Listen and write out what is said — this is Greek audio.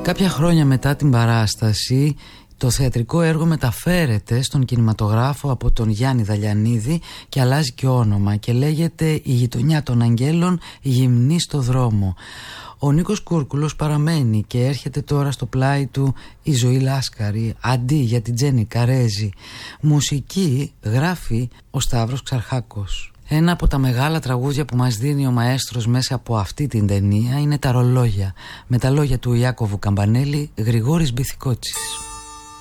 Κάποια χρόνια μετά την παράσταση, το θεατρικό έργο μεταφέρεται στον κινηματογράφο από τον Γιάννη Δαλιανίδη και αλλάζει και όνομα και λέγεται «Η γειτονιά των αγγέλων γυμνή στο δρόμο». Ο Νίκος Κούρκουλος παραμένει και έρχεται τώρα στο πλάι του η Ζωή Λάσκαρη αντί για την Τζέννη Καρέζη. Μουσική γράφει ο Σταύρος Ξαρχάκος. Ένα από τα μεγάλα τραγούδια που μας δίνει ο μαέστρος μέσα από αυτή την ταινία είναι τα ρολόγια, με τα λόγια του Ιάκωβου Καμπανέλη, Γρηγόρης Μπιθικότσης.